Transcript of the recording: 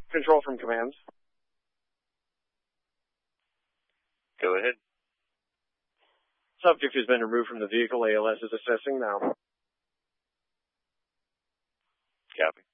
Control from command. Go ahead. Subject has been removed from the vehicle. ALS is assessing now. Copy.